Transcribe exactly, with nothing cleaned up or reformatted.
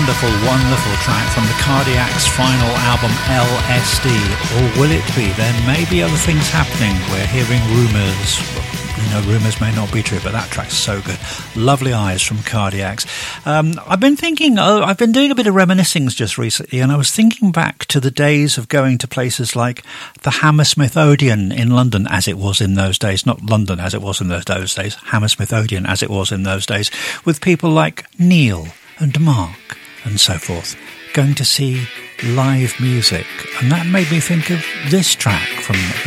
wonderful, wonderful track from the Cardiac's final album L S D. Or will it be? There may be other things happening. We're hearing rumours. You know, rumours may not be true, but that track's so good. Lovely Eyes from Cardiacs. Um, I've been thinking, oh, I've been doing a bit of reminiscing just recently, and I was thinking back to the days of going to places like the Hammersmith Odeon in London, as it was in those days. Not London as it was in those, those days, Hammersmith Odeon as it was in those days, with people like Neil and Mark and so forth, going to see live music. And that made me think of this track from